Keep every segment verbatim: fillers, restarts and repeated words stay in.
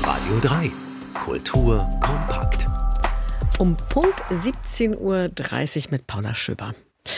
Radio drei. Kultur kompakt. Um Punkt siebzehn Uhr dreißig mit Paula Schöber.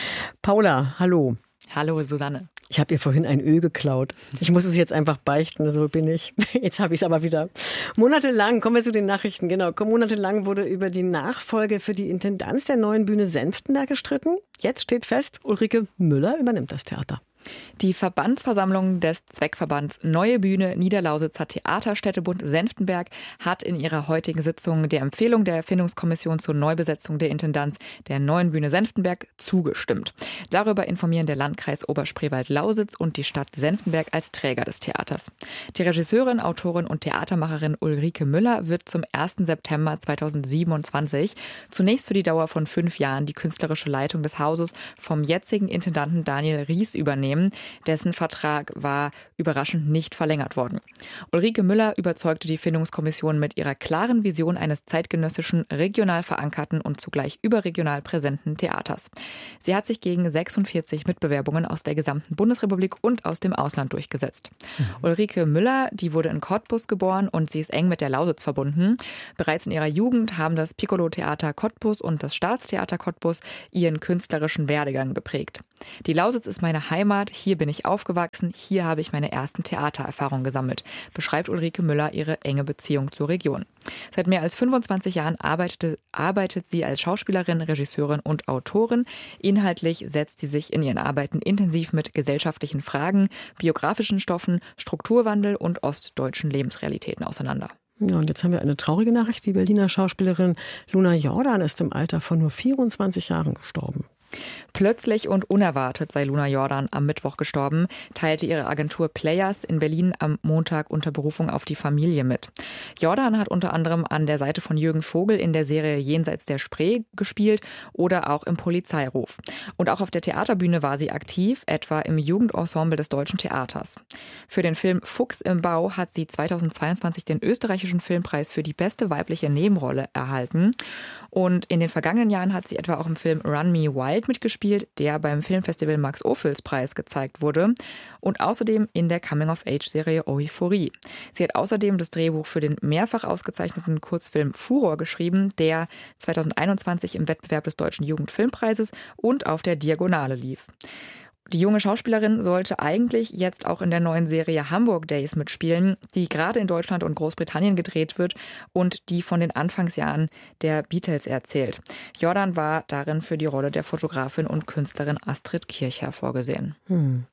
Paula, hallo. Hallo, Susanne. Ich habe ihr vorhin ein Öl geklaut. Ich muss es jetzt einfach beichten, so bin ich. Jetzt habe ich es aber wieder. Monatelang, kommen wir zu den Nachrichten, genau. Monatelang wurde über die Nachfolge für die Intendanz der Neuen Bühne Senftenberg gestritten. Jetzt steht fest, Ulrike Müller übernimmt das Theater. Die Verbandsversammlung des Zweckverbands Neue Bühne Niederlausitzer Theaterstädtebund Senftenberg hat in ihrer heutigen Sitzung der Empfehlung der Erfindungskommission zur Neubesetzung der Intendanz der Neuen Bühne Senftenberg zugestimmt. Darüber informieren der Landkreis Oberspreewald-Lausitz und die Stadt Senftenberg als Träger des Theaters. Die Regisseurin, Autorin und Theatermacherin Ulrike Müller wird zum ersten September zweitausendsiebenundzwanzig zunächst für die Dauer von fünf Jahren die künstlerische Leitung des Hauses vom jetzigen Intendanten Daniel Ries übernehmen. Dessen Vertrag war überraschend nicht verlängert worden. Ulrike Müller überzeugte die Findungskommission mit ihrer klaren Vision eines zeitgenössischen, regional verankerten und zugleich überregional präsenten Theaters. Sie hat sich gegen sechsundvierzig Mitbewerbungen aus der gesamten Bundesrepublik und aus dem Ausland durchgesetzt. Mhm. Ulrike Müller, die wurde in Cottbus geboren und sie ist eng mit der Lausitz verbunden. Bereits in ihrer Jugend haben das Piccolo-Theater Cottbus und das Staatstheater Cottbus ihren künstlerischen Werdegang geprägt. Die Lausitz ist meine Heimat, hier bin ich aufgewachsen, hier habe ich meine ersten Theatererfahrungen gesammelt, beschreibt Ulrike Müller ihre enge Beziehung zur Region. Seit mehr als fünfundzwanzig Jahren arbeitet, arbeitet sie als Schauspielerin, Regisseurin und Autorin. Inhaltlich setzt sie sich in ihren Arbeiten intensiv mit gesellschaftlichen Fragen, biografischen Stoffen, Strukturwandel und ostdeutschen Lebensrealitäten auseinander. Ja, und jetzt haben wir eine traurige Nachricht. Die Berliner Schauspielerin Luna Jordan ist im Alter von nur vierundzwanzig Jahren gestorben. Plötzlich und unerwartet sei Luna Jordan am Mittwoch gestorben, teilte ihre Agentur Players in Berlin am Montag unter Berufung auf die Familie mit. Jordan hat unter anderem an der Seite von Jürgen Vogel in der Serie Jenseits der Spree gespielt oder auch im Polizeiruf. Und auch auf der Theaterbühne war sie aktiv, etwa im Jugendensemble des Deutschen Theaters. Für den Film Fuchs im Bau hat sie zweitausendzweiundzwanzig den österreichischen Filmpreis für die beste weibliche Nebenrolle erhalten. Und in den vergangenen Jahren hat sie etwa auch im Film Run Me Wild mitgespielt, der beim Filmfestival Max-Ophüls-Preis gezeigt wurde, und außerdem in der Coming-of-Age-Serie Euphorie. Sie hat außerdem das Drehbuch für den mehrfach ausgezeichneten Kurzfilm Furor geschrieben, der zweitausendeinundzwanzig im Wettbewerb des Deutschen Jugendfilmpreises und auf der Diagonale lief. Die junge Schauspielerin sollte eigentlich jetzt auch in der neuen Serie Hamburg Days mitspielen, die gerade in Deutschland und Großbritannien gedreht wird und die von den Anfangsjahren der Beatles erzählt. Jordan war darin für die Rolle der Fotografin und Künstlerin Astrid Kirchherr vorgesehen. Hm.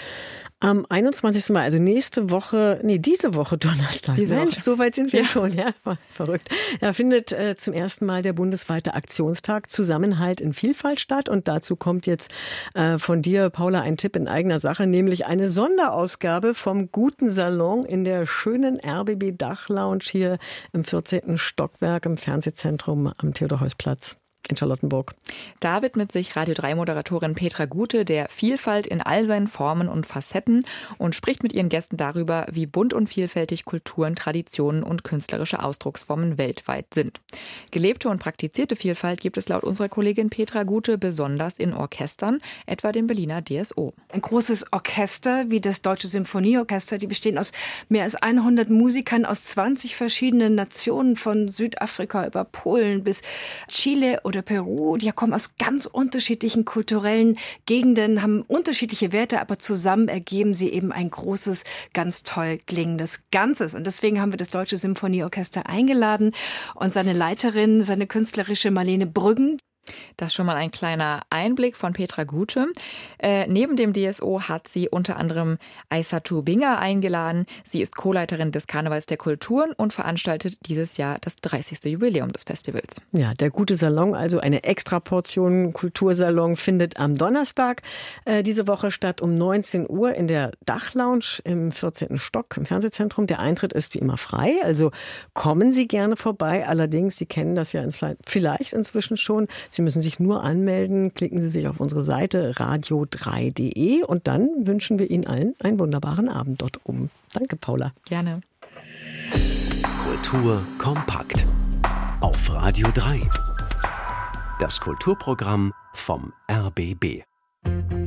Am einundzwanzigsten Mai, also nächste Woche, nee, diese Woche Donnerstag. Diese Mensch, Woche. so weit sind wir ja. schon, ja, verrückt. Da findet äh, zum ersten Mal der bundesweite Aktionstag Zusammenhalt in Vielfalt statt. Und dazu kommt jetzt äh, von dir, Paula, ein Tipp in eigener Sache, nämlich eine Sonderausgabe vom Guten Salon in der schönen R B B Dachlounge hier im vierzehnten Stockwerk im Fernsehzentrum am Theodor-Heuss-Platz in Charlottenburg. Da widmet sich Radio drei Moderatorin Petra Gute der Vielfalt in all seinen Formen und Facetten und spricht mit ihren Gästen darüber, wie bunt und vielfältig Kulturen, Traditionen und künstlerische Ausdrucksformen weltweit sind. Gelebte und praktizierte Vielfalt gibt es laut unserer Kollegin Petra Gute besonders in Orchestern, etwa dem Berliner D S O. Ein großes Orchester wie das Deutsche Symphonieorchester, die bestehen aus mehr als hundert Musikern aus zwanzig verschiedenen Nationen, von Südafrika über Polen bis Chile oder Peru. Die kommen aus ganz unterschiedlichen kulturellen Gegenden, haben unterschiedliche Werte, aber zusammen ergeben sie eben ein großes, ganz toll klingendes Ganzes. Und deswegen haben wir das Deutsche Symphonieorchester eingeladen und seine Leiterin, seine künstlerische Marlene Brüggen. Das ist schon mal ein kleiner Einblick von Petra Gute. Äh, neben dem D S O hat sie unter anderem Aissatou Binger eingeladen. Sie ist Co-Leiterin des Karnevals der Kulturen und veranstaltet dieses Jahr das dreißigste Jubiläum des Festivals. Ja, der Gute Salon, also eine Extraportion Kultursalon, findet am Donnerstag äh, diese Woche statt um neunzehn Uhr in der Dachlounge im vierzehnten Stock im Fernsehzentrum. Der Eintritt ist wie immer frei, also kommen Sie gerne vorbei. Allerdings, Sie kennen das ja vielleicht inzwischen schon, Sie müssen sich nur anmelden, klicken Sie sich auf unsere Seite radio drei punkt de und dann wünschen wir Ihnen allen einen wunderbaren Abend dort oben. Danke, Paula. Gerne. Kultur kompakt auf Radio drei. Das Kulturprogramm vom R B B.